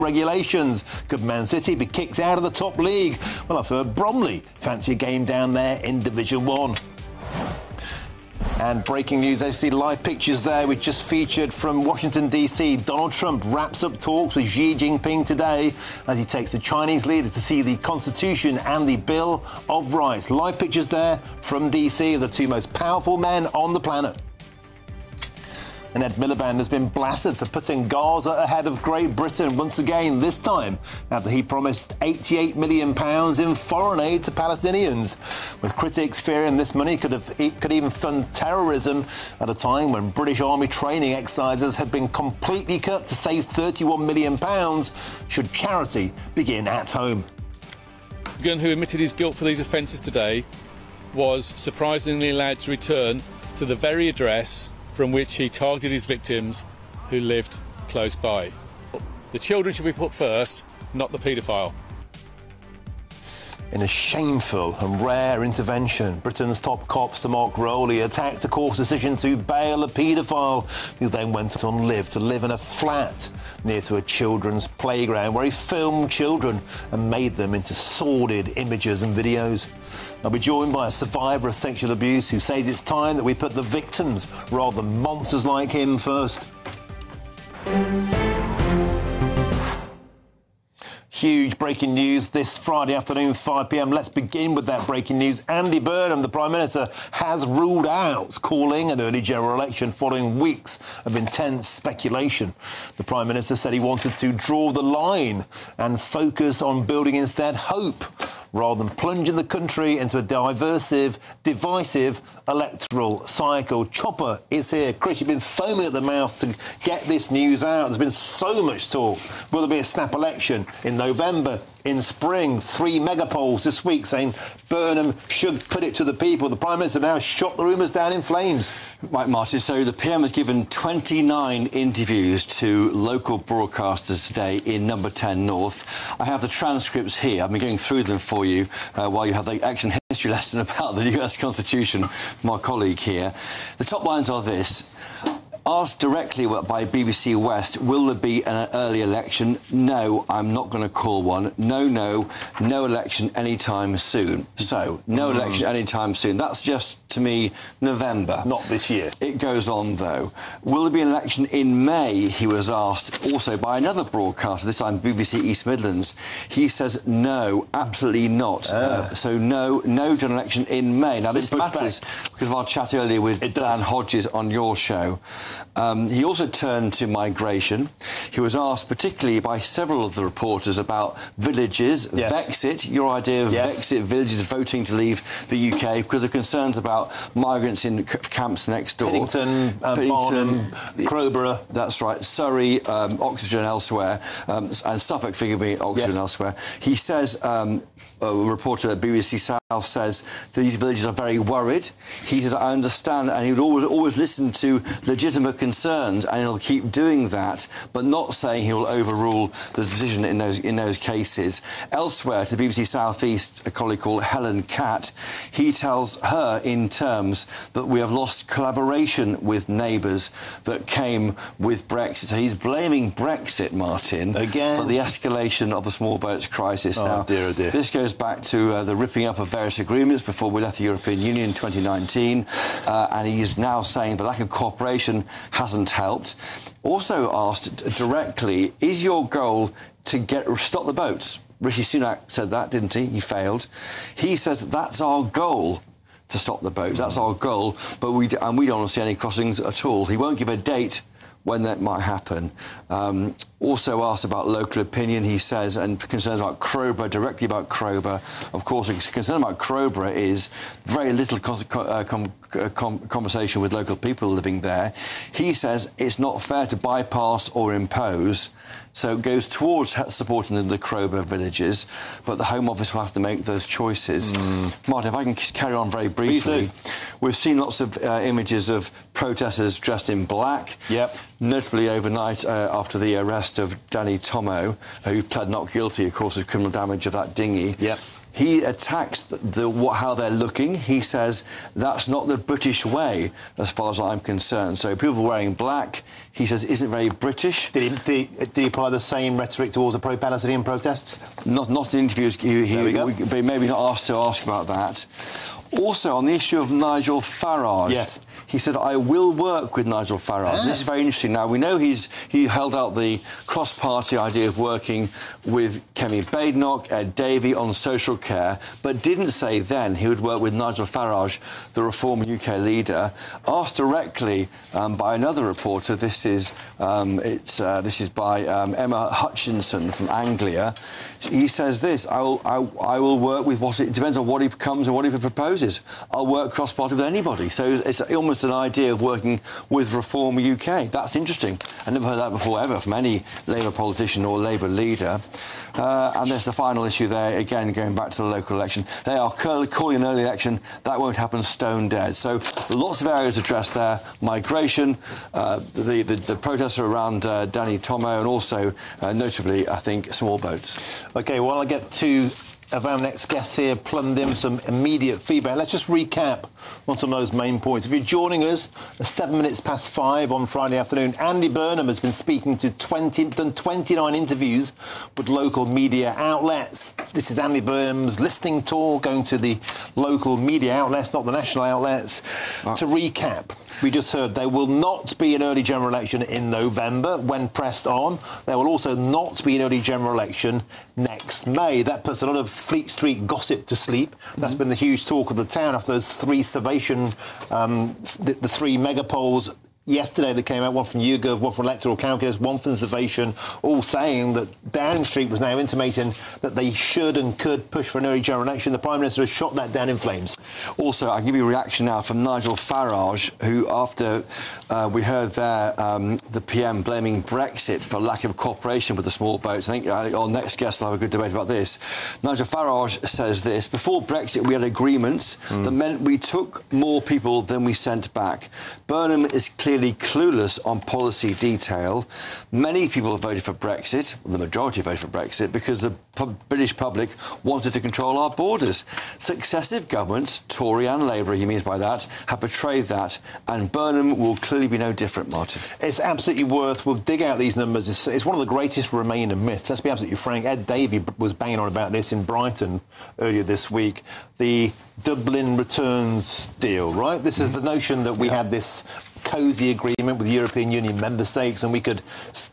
regulations. Could Man City be kicked out of the top league? Well, I've heard Bromley fancy a game down there in Division 1. And breaking news, as you see live pictures there, we just featured from Washington, D.C. Donald Trump wraps up talks with Xi Jinping today as he takes the Chinese leader to see the Constitution and the Bill of Rights. Live pictures there from D.C. of the two most powerful men on the planet. And Ed Miliband has been blasted for putting Gaza ahead of Great Britain once again, this time after he promised £88 million in foreign aid to Palestinians, with critics fearing this money could even fund terrorism at a time when British Army training exercises had been completely cut to save £31 million should charity begin at home. The gun who admitted his guilt for these offences today was surprisingly allowed to return to the very address from which he targeted his victims who lived close by. The children should be put first, not the paedophile. In a shameful and rare intervention, Britain's top cop, Sir Mark Rowley, attacked a court decision to bail a paedophile who then went on to live in a flat near to a children's playground where he filmed children and made them into sordid images and videos. I'll be joined by a survivor of sexual abuse who says it's time that we put the victims rather than monsters like him first. Huge breaking news this Friday afternoon, 5 p.m. Let's begin with that breaking news. Andy Burnham, the Prime Minister, has ruled out calling an early general election following weeks of intense speculation. The Prime Minister said he wanted to draw the line and focus on building instead hope, rather than plunging the country into a divisive electoral cycle. Chopper is here. Chris, you've been foaming at the mouth to get this news out. There's been so much talk. Will there be a snap election in November, in spring? 3 mega polls this week saying Burnham should put it to the people. The Prime Minister now shot the rumours down in flames. Right, Martin, so the PM has given 29 interviews to local broadcasters today in Number 10 North. I have the transcripts here. I've been going through them for you while you have the action history lesson about the US Constitution from my colleague here. The top lines are this. Asked directly by BBC West, will there be an early election? No, I'm not going to call one. No election anytime soon. So, no election anytime soon. That's just, to me, November. Not this year. It goes on, though. Will there be an election in May? He was asked also by another broadcaster, this time BBC East Midlands. He says no, absolutely not. So no general election in May. Now, this matters because of our chat earlier with Dan Hodges on your show. He also turned to migration. He was asked particularly by several of the reporters about villages, Vexit, your idea of Vexit villages voting to leave the UK because of concerns about migrants in camps next door. Paddington, Barnham, Crowborough. That's right. Surrey, Oxford and elsewhere, and Suffolk, forgive me, Oxford and elsewhere. He says, a reporter at BBC South says these villages are very worried. He says, I understand, and he would always listen to legitimate concerns, and he'll keep doing that, but not saying he will overrule the decision in those cases. Elsewhere, to the BBC South East, a colleague called Helen Catt, he tells her in terms that we have lost collaboration with neighbours that came with Brexit. So he's blaming Brexit, Martin, again for the escalation of the small boats crisis. Oh, dear, oh dear. This goes back to the ripping up of various agreements before we left the European Union in 2019, and he is now saying the lack of cooperation hasn't helped. Also asked directly, is your goal to stop the boats? Rishi Sunak said that, didn't he? He failed. He says that's our goal, to stop the boats. That's our goal, but we don't want to see any crossings at all. He won't give a date when that might happen. Also asked about local opinion, he says, and concerns about Crowborough, directly about Crowborough. Of course, a concern about Crowborough is very little conversation with local people living there. He says it's not fair to bypass or impose, so it goes towards supporting the Crowborough villages, but the Home Office will have to make those choices. Martin, if I can carry on very briefly. We've seen lots of images of protesters dressed in black. Yep. notably overnight after the arrest of Danny Tomo, who pled not guilty, of course, of criminal damage of that dinghy. Yep. He attacks how they're looking. He says that's not the British way, as far as I'm concerned. So people wearing black, he says, isn't very British. Did he apply the same rhetoric towards the pro-Palestinian protests? Not in interviews. But maybe not asked to ask about that. Also, on the issue of Nigel Farage, yes, he said, I will work with Nigel Farage. This is very interesting. Now, we know he held out the cross-party idea of working with Kemi Badenoch, Ed Davey on social care, but didn't say then he would work with Nigel Farage, the Reform UK leader. Asked directly by another reporter, this is by Emma Hutchinson from Anglia. He says this, I will work with it depends on what he becomes and what he proposes. I'll work cross-party with anybody. So it's almost an idea of working with Reform UK. That's interesting. I never heard that before ever from any Labour politician or Labour leader. And there's the final issue there, again, going back to the local election. They are calling an early election. That won't happen, stone dead. So lots of areas addressed there. Migration, the protests around Danny Tomo, and also, notably, I think, small boats. OK, well, I'll get to of our next guests here, plumbed in some immediate feedback. Let's just recap on some of those main points. If you're joining us at 5:07 on Friday afternoon, Andy Burnham has been speaking to done 29 interviews with local media outlets. This is Andy Burnham's listening tour, going to the local media outlets, not the national outlets. To recap, we just heard there will not be an early general election in November when pressed on. There will also not be an early general election next May. That puts a lot of Fleet Street gossip to sleep. That's been the huge talk of the town after those three Survation, the three mega polls yesterday that came out, one from YouGov, one from Electoral Calculus, one from Survation, all saying that Downing Street was now intimating that they should and could push for an early general election. The Prime Minister has shot that down in flames. Also, I can give you a reaction now from Nigel Farage, who, after we heard there the PM blaming Brexit for lack of cooperation with the small boats, I think our next guest will have a good debate about this. Nigel Farage says this: before Brexit, we had agreements that meant we took more people than we sent back. Burnham is clearly clueless on policy detail. Many people have voted for Brexit, the majority voted for Brexit, because the British public wanted to control our borders. Successive governments, Tory and Labour, he means by that, have betrayed that, and Burnham will clearly be no different, Martin. It's absolutely worth, we'll dig out these numbers. It's one of the greatest remaining myths. Let's be absolutely frank. Ed Davey was banging on about this in Brighton earlier this week. The Dublin returns deal, right? This is the notion that we had this cosy agreement with European Union member states and we could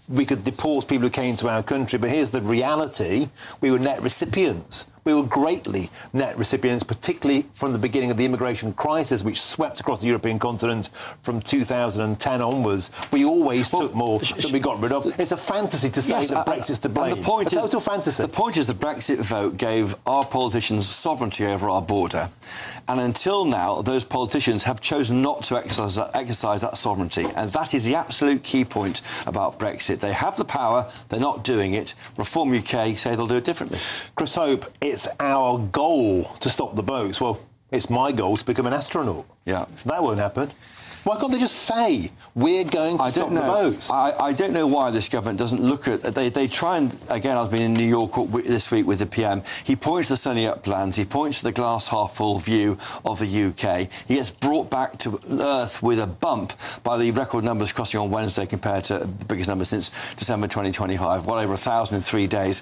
deport people who came to our country. But here's the reality. We were net recipients. We were greatly net recipients, particularly from the beginning of the immigration crisis, which swept across the European continent from 2010 onwards. We always took more than we got rid of. It's a fantasy to say that Brexit's to blame. A total fantasy. The point is the Brexit vote gave our politicians sovereignty over our border. And until now, those politicians have chosen not to exercise that sovereignty. And that is the absolute key point about Brexit. They have the power, they're not doing it. Reform UK say they'll do it differently. Chris Hope, it's our goal to stop the boats. Well, it's my goal to become an astronaut. Yeah. That won't happen. Why can't they just say, we're going to stop the boats? I don't know why this government doesn't look at... They try and... Again, I've been in New York this week with the PM. He points to the sunny uplands. He points to the glass-half-full view of the UK. He gets brought back to Earth with a bump by the record numbers crossing on Wednesday compared to the biggest number since December 2025, well over 1,000 in 3 days.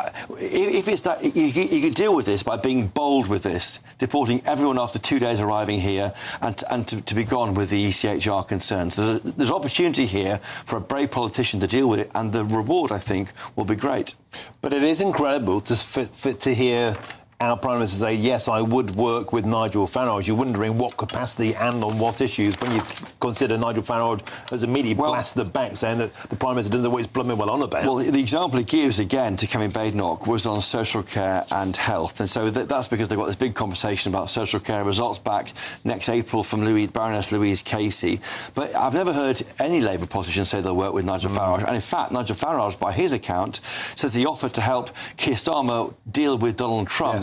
If it's that... You could deal with this by being bold with this, deporting everyone after 2 days arriving here and to be gone with the ECHR concerns. There's opportunity here for a brave politician to deal with it, and the reward, I think, will be great. But it is incredible to hear our Prime Minister say, yes, I would work with Nigel Farage. You're wondering what capacity and on what issues when you consider Nigel Farage has immediately blasted the back, saying that the Prime Minister doesn't know what he's blooming well on about. Well, the example he gives, again, to Kemi Badenoch was on social care and health. And so that's because they've got this big conversation about social care results back next April from Baroness Louise Casey. But I've never heard any Labour politician say they'll work with Nigel Farage. And in fact, Nigel Farage, by his account, says the offer to help Keir Starmer deal with Donald Trump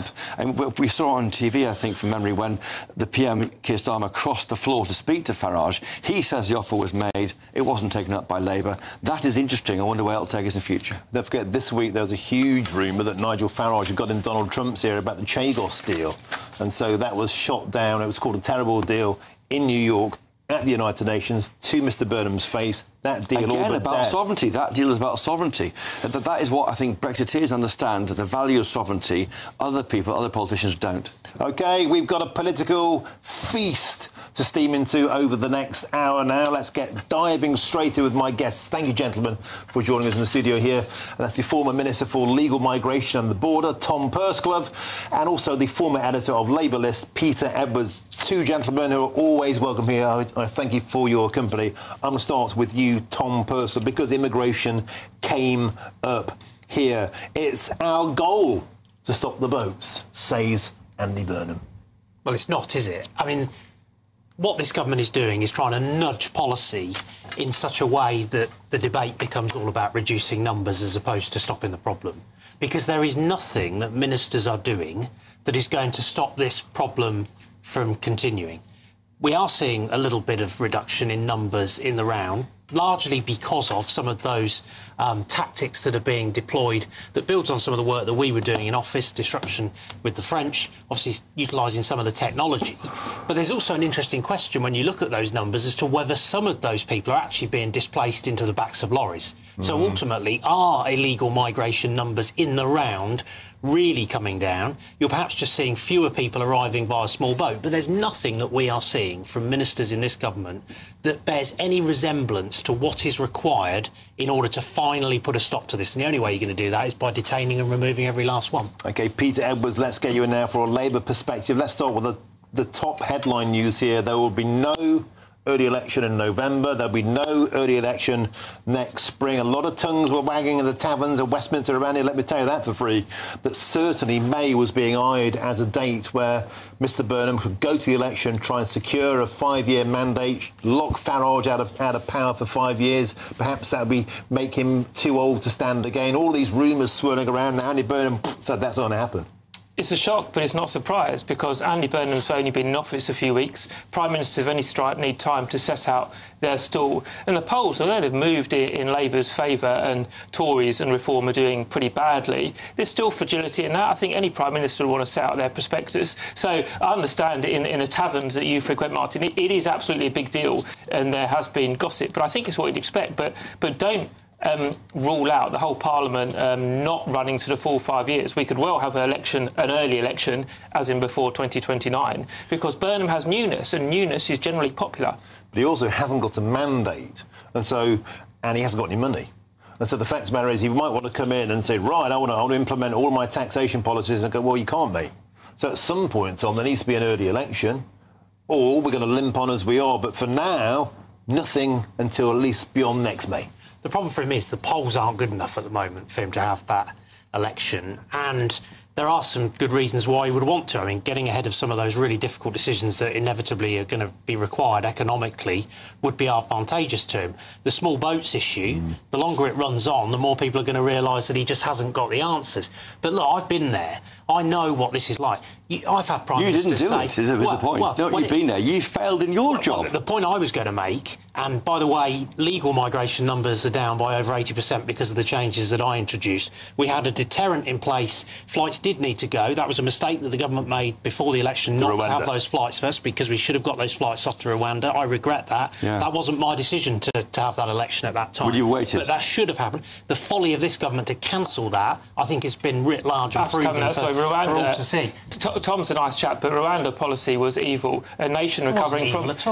And we saw on TV, I think, from memory, when the PM, Keir Starmer, crossed the floor to speak to Farage. He says the offer was made. It wasn't taken up by Labour. That is interesting. I wonder where it'll take us in future. Don't forget, this week there was a huge rumour that Nigel Farage had got in Donald Trump's ear about the Chagos deal. And so that was shot down. It was called a terrible deal in New York at the United Nations to Mr Burnham's face. That deal again about sovereignty. That deal is about sovereignty. That is what I think Brexiteers understand, the value of sovereignty. Other people, other politicians don't. OK, we've got a political feast to steam into over the next hour now. Let's get diving straight in with my guests. Thank you, gentlemen, for joining us in the studio here. And that's the former Minister for Legal Migration and the Border, Tom Pursglove, and also the former editor of Labour List, Peter Edwards. Two gentlemen who are always welcome here. I thank you for your company. I'm going to start with you, Tom Pursglove, because immigration came up here. It's our goal to stop the boats, says Andy Burnham. Well, it's not, is it? I mean, what this government is doing is trying to nudge policy in such a way that the debate becomes all about reducing numbers as opposed to stopping the problem. Because there is nothing that ministers are doing that is going to stop this problem from continuing. We are seeing a little bit of reduction in numbers in the round, largely because of some of those tactics that are being deployed that builds on some of the work that we were doing in office, disruption with the French, obviously utilising some of the technology. But there's also an interesting question when you look at those numbers as to whether some of those people are actually being displaced into the backs of lorries. So ultimately, are illegal migration numbers in the round really coming down? You're perhaps just seeing fewer people arriving by a small boat, but there's nothing that we are seeing from ministers in this government that bears any resemblance to what is required in order to finally put a stop to this. And the only way you're going to do that is by detaining and removing every last one. OK, Peter Edwards, let's get you in now for a Labour perspective. Let's start with the top headline news here. There will be no early election in November. There'll be no early election next spring. A lot of tongues were wagging in the taverns of Westminster around here, let me tell you that for free, that certainly May was being eyed as a date where Mr Burnham could go to the election, try and secure a 5-year mandate, lock Farage out of power for 5 years. Perhaps that would make him too old to stand again. All these rumours swirling around. Now Andy Burnham said that's not going to happen. It's a shock, but it's not a surprise, because Andy Burnham's only been in office a few weeks. Prime Ministers of any stripe need time to set out their stall. And the polls, although they've moved in Labour's favour and Tories and Reform are doing pretty badly, there's still fragility in that. I think any Prime Minister will want to set out their prospectus. So I understand in the taverns that you frequent, Martin, it is absolutely a big deal, and there has been gossip. But I think it's what you'd expect. But don't rule out the whole Parliament not running to the full 5 years. We could well have an early election, as in before 2029, because Burnham has newness, and newness is generally popular. But he also hasn't got a mandate, and he hasn't got any money. And so the fact of the matter is, he might want to come in and say, right, I want to implement all my taxation policies, and go, well, you can't, mate. So at some point, Tom, there needs to be an early election, or we're going to limp on as we are. But for now, nothing until at least beyond next May. The problem for him is the polls aren't good enough at the moment for him to have that election, and there are some good reasons why he would want to. I mean, getting ahead of some of those really difficult decisions that inevitably are going to be required economically would be advantageous to him. The small boats issue, the longer it runs on, the more people are going to realise that he just hasn't got the answers. But look, I've been there. I know what this is like. I've had Prime Ministers say... You didn't do it, is the point. You've been there. You failed in your job. The point I was going to make, and by the way, legal migration numbers are down by over 80% because of the changes that I introduced. We had a deterrent in place. Flights did need to go. That was a mistake that the government made before the election, not to have those flights first, because we should have got those flights off to Rwanda. I regret that. Yeah. That wasn't my decision to have that election at that time. Would you waited? But that should have happened. The folly of this government to cancel that, I think, has been writ large and proven for all to see. Tom's a nice chap, but Rwanda policy was evil. A nation recovering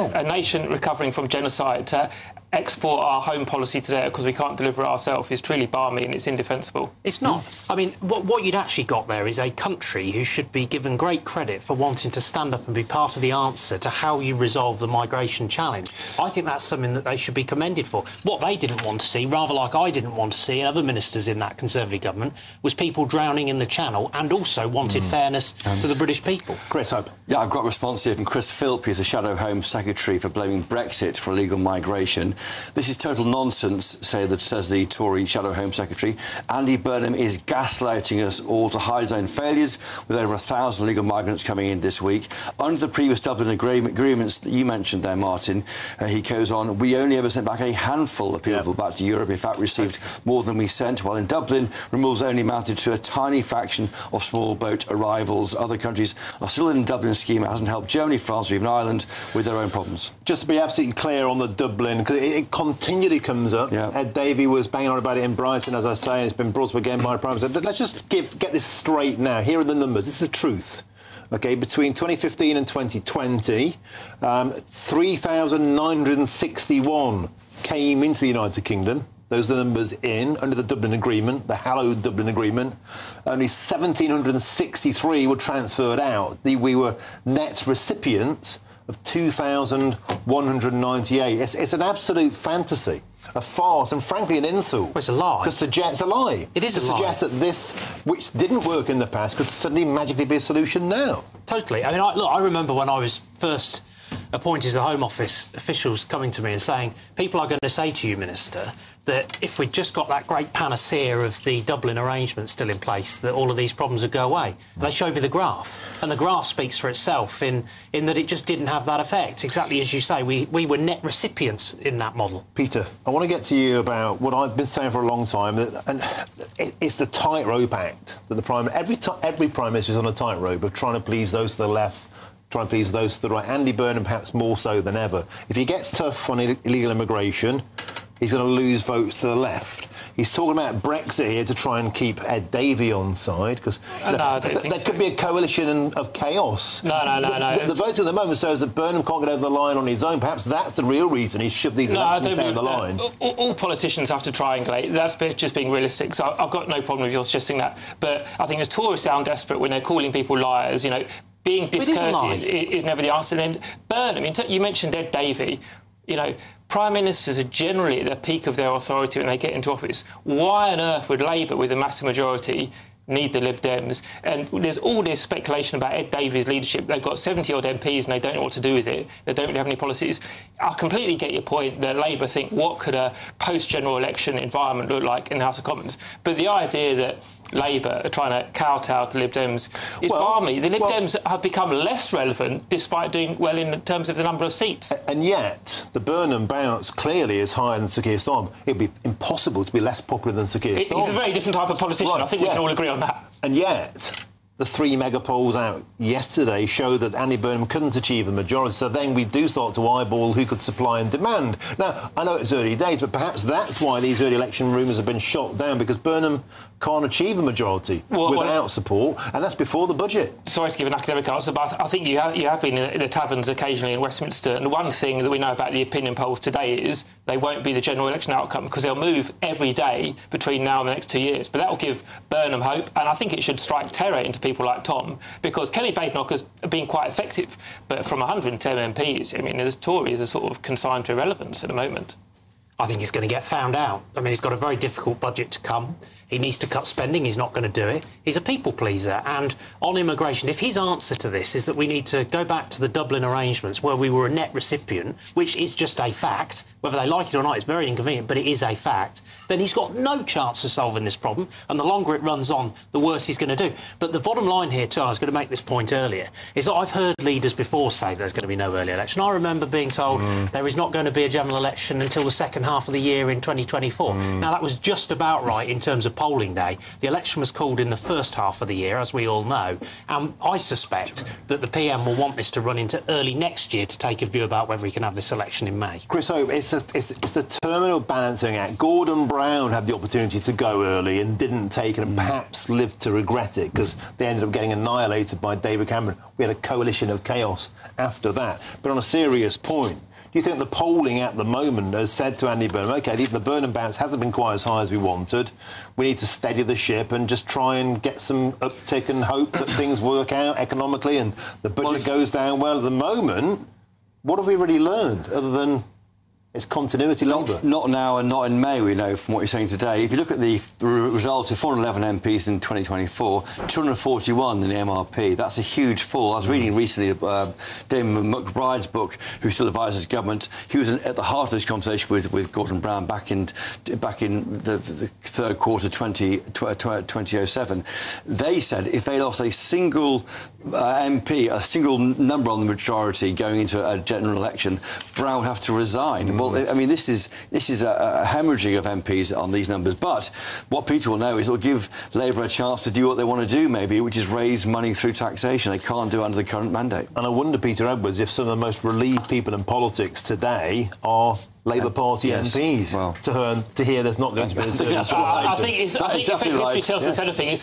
from genocide to export our home policy today because we can't deliver it ourselves is truly balmy and it's indefensible. It's not. I mean, what you'd actually got there is a country who should be given great credit for wanting to stand up and be part of the answer to how you resolve the migration challenge. I think that's something that they should be commended for. What they didn't want to see, rather like I didn't want to see and other ministers in that Conservative government, was people drowning in the Channel, and also wanted fairness to the British people. Chris Hope. Yeah, I've got a response here from Chris Philp, who's the Shadow Home Secretary, for blaming Brexit for illegal migration. This is total nonsense, says the Tory Shadow Home Secretary. Andy Burnham is gaslighting us all to hide his own failures, with over 1,000 illegal migrants coming in this week. Under the previous Dublin agreements that you mentioned there, Martin, he goes on, we only ever sent back a handful of people back to Europe, in fact received more than we sent, while in Dublin, removals only amounted to a tiny fraction of small boat arrivals. Other countries are still in the Dublin scheme. It hasn't helped Germany, France or even Ireland with their own problems. Just to be absolutely clear on the Dublin, because it continually comes up. Ed Davey was banging on about it in Brighton, as I say, and it's been brought up again by the Prime Minister. But let's just get this straight now. Here are the numbers. This is the truth. OK, between 2015 and 2020, 3,961 came into the United Kingdom. Those are the numbers in, under the Dublin Agreement, the hallowed Dublin Agreement. Only 1,763 were transferred out. We were net recipients of 2,198. It's an absolute fantasy, a farce, and frankly an insult. Well, it's a lie. It's a lie. It is to a lie. suggest that this, which didn't work in the past, could suddenly magically be a solution now. Totally. I mean, I remember when I was first appointed to the Home Office, officials coming to me and saying, people are going to say to you, Minister, that if we'd just got that great panacea of the Dublin arrangement still in place, that all of these problems would go away. And they showed me the graph, and the graph speaks for itself in that it just didn't have that effect. Exactly as you say, we were net recipients in that model. Peter, I want to get to you about what I've been saying for a long time, and it's the tightrope act that every Prime Minister is on a tightrope of trying to please those to the left, trying to please those to the right. Andy Burnham perhaps more so than ever. If he gets tough on illegal immigration, he's going to lose votes to the left. He's talking about Brexit here to try and keep Ed Davey on side, because there could be a coalition of chaos. No. The voting at the moment shows that Burnham can't get over the line on his own. Perhaps that's the real reason he's shoved these elections down the line. All politicians have to triangulate. That's just being realistic. So I've got no problem with your suggesting that. But I think as Tories sound desperate when they're calling people liars, being discourteous is never the answer. Then Burnham, you mentioned Ed Davey, Prime Ministers are generally at the peak of their authority when they get into office. Why on earth would Labour, with a massive majority, need the Lib Dems? And there's all this speculation about Ed Davey's leadership. They've got 70-odd MPs and they don't know what to do with it. They don't really have any policies. I completely get your point that Labour think, what could a post-general election environment look like in the House of Commons? But the idea that Labour are trying to kowtow to the Lib Dems is balmy. The Lib Dems have become less relevant despite doing well in terms of the number of seats. And yet, the Burnham bounce clearly is higher than Sir Keir Starmer. It'd be impossible to be less popular than Sir Keir Starmer. He's a very different type of politician. Right, I think we can all agree on that. And yet, the 3 mega polls out yesterday show that Andy Burnham couldn't achieve a majority, so then we do start to eyeball who could supply and demand. Now, I know it's early days, but perhaps that's why these early election rumours have been shot down, because Burnham can't achieve a majority without support, and that's before the budget. Sorry to give an academic answer, but I think you have been in the taverns occasionally in Westminster, and one thing that we know about the opinion polls today is they won't be the general election outcome, because they'll move every day between now and the next 2 years. But that will give Burnham hope, and I think it should strike terror into people like Tom, because Kenny Badenoch has been quite effective, but from 110 MPs, the Tories are sort of consigned to irrelevance at the moment. I think he's going to get found out. He's got a very difficult budget to come. He needs to cut spending. He's not going to do it. He's a people pleaser. And on immigration, if his answer to this is that we need to go back to the Dublin arrangements where we were a net recipient, which is just a fact, whether they like it or not, it's very inconvenient, but it is a fact, then he's got no chance of solving this problem. And the longer it runs on, the worse he's going to do. But the bottom line here, too, I was going to make this point earlier, is that I've heard leaders before say there's going to be no early election. I remember being told there is not going to be a general election until the second half of the year in 2024. Now, that was just about right in terms of polling day. The election was called in the first half of the year, as we all know, and I suspect that the PM will want this to run into early next year to take a view about whether he can have this election in May. Chris Hope, it's the terminal balancing act. Gordon Brown had the opportunity to go early and didn't take it, and perhaps lived to regret it, because they ended up getting annihilated by David Cameron. We had a coalition of chaos after that. But on a serious point, do you think the polling at the moment has said to Andy Burnham, OK, even the Burnham bounce hasn't been quite as high as we wanted, we need to steady the ship and just try and get some uptick and hope that things work out economically and the budget goes down well? At the moment, what have we really learned other than It's continuity Labour. Not now and not in May, we know from what you're saying today. If you look at the results of 411 MPs in 2024, 241 in the MRP, that's a huge fall. I was reading recently Damon McBride's book, who still advises government. He was at the heart of this conversation with Gordon Brown back in the third quarter 2007. They said if they lost a single MP, a single number on the majority going into a general election, Brown would have to resign. Well, I mean, this is a hemorrhaging of MPs on these numbers. But what Peter will know is it'll give Labour a chance to do what they want to do, maybe, which is raise money through taxation. They can't do it under the current mandate. And I wonder, Peter Edwards, if some of the most relieved people in politics today are Labour Party MPs to hear there's not going to be a I think if history tells us anything, it's